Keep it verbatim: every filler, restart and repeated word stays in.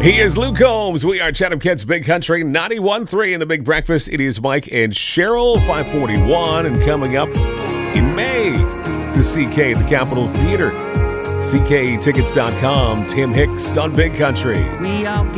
He is Luke Combs. We are Chatham Kids Big Country ninety-one point three in the Big Breakfast. It is Mike and Cheryl, five forty-one. And coming up in May, the C K at the Capitol Theater. C K tickets dot com. Tim Hicks on Big Country. We all